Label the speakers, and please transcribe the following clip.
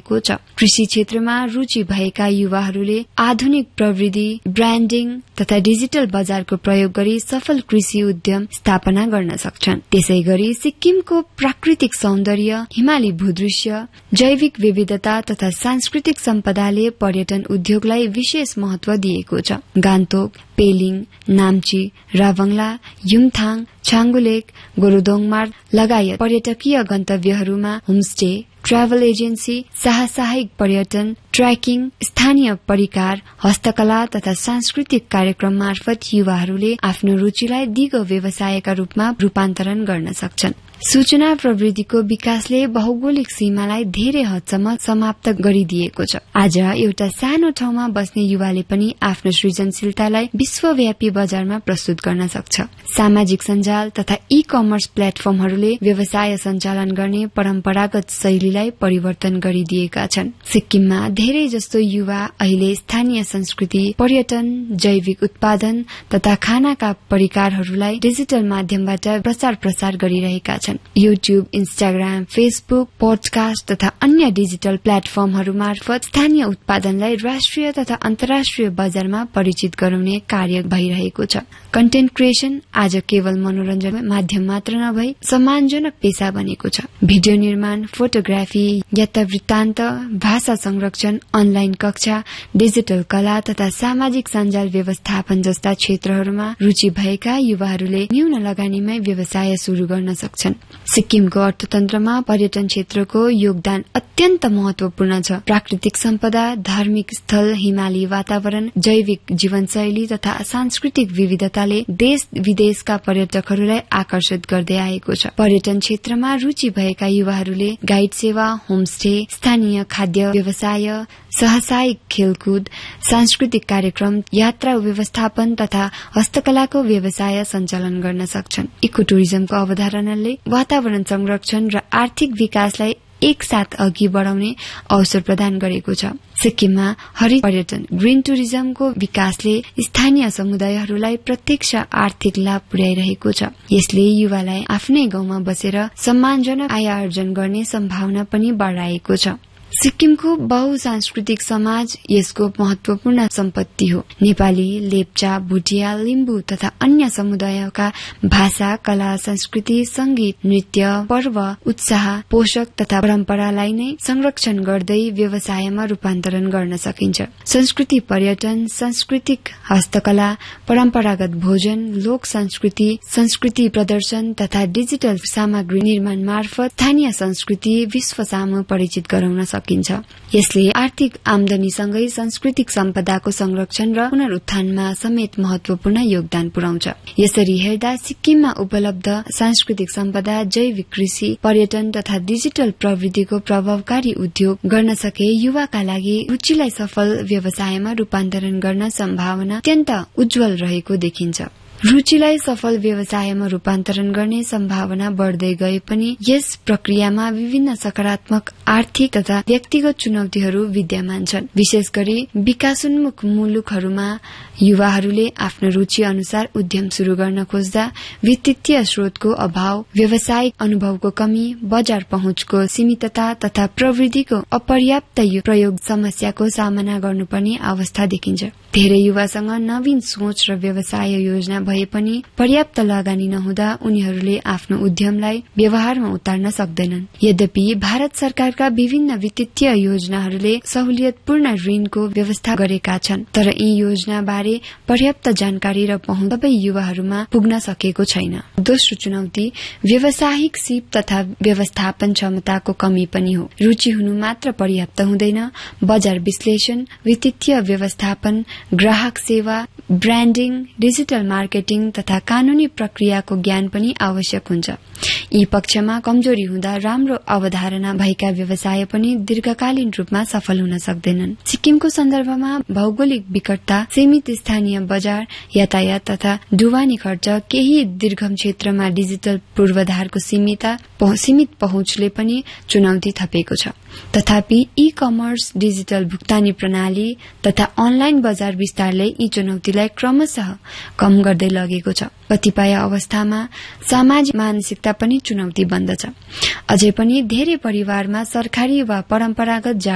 Speaker 1: गरिएको छ। कृषि क्षेत्रमा रुचि भएका युवाहरूले आधुनिक प्रविधि, ब्रान्डिङ तथा डिजिटल बजारको प्रयोग गरी सफल कृषि उद्यम स्थापना गर्न सक्छन्। त्यसैगरी सिक्किमको प्राकृतिक सौन्दर्य, हिमाली भूदृश्य, जैविक विविधता तथा सांस्कृतिक सम्पदाले पर्यटन उद्योगलाई विशेष महत्व दिएको छ। गान्तोक, पेलिङ, नाम्ची, राभङला, युमथाङ, छाङ्गुलेक, गोरुदोङमार्ग लगायत पर्यटकीय गन्तव्यहरूमा होमस्टे, ट्राभल एजेन्सी, साहसाहिक पर्यटन, ट्रेकिङ, स्थानीय परिकार, हस्तकला तथा सांस्कृतिक कार्यक्रम मार्फत युवाहरूले आफ्नो रुचिलाई दिगो व्यवसायका रूपमा रूपान्तरण गर्न सक्छन्। सूचना प्रविधिको विकासले भौगोलिक सीमालाई धेरै हदसम्म समाप्त गरिदिएको छ। आज एउटा सानो ठाउँमा बस्ने युवाले पनि आफ्नो सृजनशीलतालाई विश्वव्यापी बजारमा प्रस्तुत गर्न सक्छ। सामाजिक सञ्जाल तथा ई कमर्स प्लेटफर्महरूले व्यवसाय सञ्चालन गर्ने परम्परागत शैलीलाई परिवर्तन गरिदिएका छन्। सिक्किममा धेरै जस्तो युवा अहिले स्थानीय संस्कृति, पर्यटन, जैविक उत्पादन तथा खानाका परिकारहरूलाई डिजिटल माध्यमबाट प्रचार गरिरहेका छन्। युट्युब, इन्स्टाग्राम, फेसबुक, पोडकास्ट तथा अन्य डिजिटल प्लेटफर्महरू मार्फत स्थानीय उत्पादनलाई राष्ट्रिय तथा अन्तर्राष्ट्रिय बजारमा परिचित गराउने कार्य भइरहेको छ। कन्टेन्ट क्रिएसन आज केवल मनोरञ्जन माध्यम मात्र नभई सम्मानजनक पेशा बनेको छ। भिडियो निर्माण, फोटोग्राफी, यथावृत्तान्त, भाषा संरक्षण, अनलाइन कक्षा, डिजिटल कला तथा सामाजिक सञ्जाल व्यवस्थापन जस्ता क्षेत्रहरूमा रुचि भएका युवाहरूले न्यून लगानीमै व्यवसाय शुरू गर्न सक्छन्। सिक्किमको अर्थतन्त्रमा पर्यटन क्षेत्रको योगदान अत्यन्त महत्वपूर्ण छ। प्राकृतिक सम्पदा, धार्मिक स्थल, हिमाली वातावरण, जैविक जीवनशैली तथा सांस्कृतिक विविधताले देश विदेशका पर्यटकहरूलाई आकर्षित गर्दै आएको छ। पर्यटन क्षेत्रमा रुचि भएका युवाहरूले गाइड सेवा, होमस्टे, स्थानीय खाद्य व्यवसाय, साहसाहिक खेलकुद, सांस्कृतिक कार्यक्रम, यात्रा व्यवस्थापन तथा हस्तकलाको व्यवसाय सञ्चालन गर्न सक्छन्। इको टुरिज्मको अवधारणाले वातावरण संरक्षण र आर्थिक विकासलाई एकसाथ अघि बढ़ाउने अवसर प्रदान गरेको छ। सिक्किममा हरित पर्यटन, ग्रीन टुरिज्मको विकासले स्थानीय समुदायहरूलाई प्रत्यक्ष आर्थिक लाभ पुर्याइरहेको छ। यसले युवालाई आफ्नै गाउँमा बसेर सम्मानजनक आय आर्जन गर्ने सम्भावना पनि बढ़ाएको छ। सिक्किमको बहुसांस्कृतिक समाज यसको महत्वपूर्ण सम्पत्ति हो। नेपाली, लेप्चा, भुटिया, लिम्बू तथा अन्य समुदायका भाषा, कला, संस्कृति, संगीत, नृत्य, पर्व, उत्साह, पोषक तथा परम्परालाई नै संरक्षण गर्दै व्यवसायमा रूपान्तरण गर्न सकिन्छ। संस्कृति पर्यटन, सांस्कृतिक हस्तकला, परम्परागत भोजन, लोक संस्कृति प्रदर्शन तथा डिजिटल सामग्री निर्माण मार्फत स्थानीय संस्कृति विश्व सामु परिचित गराउन सकिन्छ। यसले आर्थिक आमदानीसँगै सांस्कृतिक सम्पदाको संरक्षण र पुनरुत्थानमा समेत महत्वपूर्ण योगदान पुर्याउँछ। यसरी हेर्दा सिक्किममा उपलब्ध सांस्कृतिक सम्पदा, जैविक कृषि, पर्यटन तथा डिजिटल प्रविधिको प्रभावकारी उद्योग गर्न सके युवाका लागि रुचिलाई सफल व्यवसायमा रूपान्तरण गर्न सम्भावना अत्यन्त उज्जवल रहेको देखिन्छ। रुचिलाई सफल व्यवसायमा रूपान्तरण गर्ने सम्भावना बढ़दै गए पनि यस प्रक्रियामा विभिन्न सकारात्मक आर्थिक तथा व्यक्तिगत चुनौतीहरू विद्यमान छन्। विशेष गरी विकासोन्मुख मुलुकहरूमा युवाहरूले आफ्नो रुचि अनुसार उद्यम शुरू गर्न खोज्दा वित्तीय स्रोतको अभाव, व्यावसायिक अनुभवको कमी, बजार पहुँचको सीमितता तथा प्रविधिको अपर्याप्त प्रयोग समस्याको सामना गर्नुपर्ने अवस्था देखिन्छ। धेरै युवासँग नवीन सोच र व्यवसाय योजना भए पनि पर्याप्त लगानी नहुँदा उनीहरूले आफ्नो उद्यमलाई व्यवहारमा उतार्न सक्दैनन्। यद्यपि भारत सरकारका विभिन्न वित्तीय योजनाहरूले सहुलियतपूर्ण ऋणको व्यवस्था गरेका छन्, तर यी योजना बारे पर्याप्त जानकारी र पहुँच सबै युवाहरूमा पुग्न सकेको छैन। दोस्रो चुनौती व्यावसायिक सिप तथा व्यवस्थापन क्षमताको कमी पनि हो। रुचि हुनु मात्र पर्याप्त हुँदैन, बजार विश्लेषण, वित्तीय व्यवस्थापन, ग्राहक सेवा, ब्रान्डिङ, डिजिटल मार्केटिङ तथा कानूनी प्रक्रियाको ज्ञान पनि आवश्यक हुन्छ। यी पक्षमा कमजोरी हुँदा राम्रो अवधारणा भएका व्यवसाय पनि दीर्घकालीन रूपमा सफल हुन सक्दैनन्। सिक्किमको सन्दर्भमा भौगोलिक विकटता, सीमित स्थानीय बजार, यातायात तथा ढुवानी खर्च, केही दुर्गम क्षेत्रमा डिजिटल पूर्वाधारको सीमित पहुँचले पनि चुनौती थपेको छ। तथापि ई कमर्स, डिजिटल भुक्तानी प्रणाली तथा अनलाइन बजार विस्तारले यी चुनौतीलाई क्रमशः कम गर्दै लगेको छ। कतिपय अवस्थामा सामाजिक मानसिकता पनि चुनौती बन्दछ। अझै पनि धेरै परिवारमा सरकारी वा परम्परागत